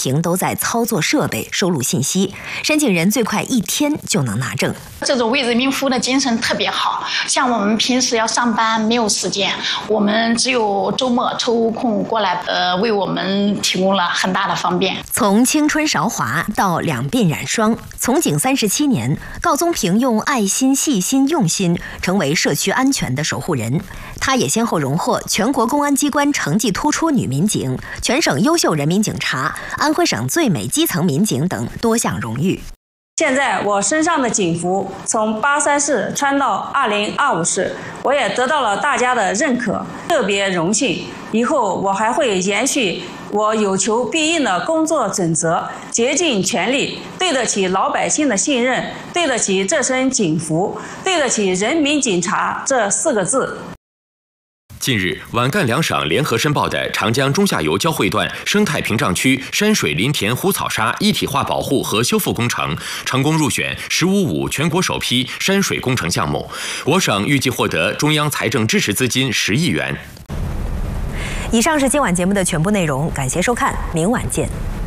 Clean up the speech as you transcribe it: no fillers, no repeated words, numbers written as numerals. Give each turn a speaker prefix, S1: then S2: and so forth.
S1: 屏都在操作设备收录信息，申请人最快1天就能拿证。
S2: 这种为人民服务的精神特别好，像我们平时要上班没有时间，我们只有周末抽空过来，为我们提供了很大的方便。
S1: 从青春韶华到两鬓染霜，从警37年，告宗平用爱心、细心、用心，成为社区安全的守护人。他也先后荣获全国公安机关成绩突出女民警、全省优秀人民警察、安徽省最美基层民警等多项荣誉。
S3: 现在我身上的警服从83市穿到2025市，我也得到了大家的认可，特别荣幸。以后我还会延续我有求必应的工作准则，竭尽全力，对得起老百姓的信任，对得起这身警服，对得起人民警察这4个字。
S4: 近日，皖赣两省联合申报的长江中下游交汇段生态屏障区山水林田湖草沙一体化保护和修复工程，成功入选“十五五”全国首批山水工程项目。我省预计获得中央财政支持资金10亿元。
S1: 以上是今晚节目的全部内容，感谢收看，明晚见。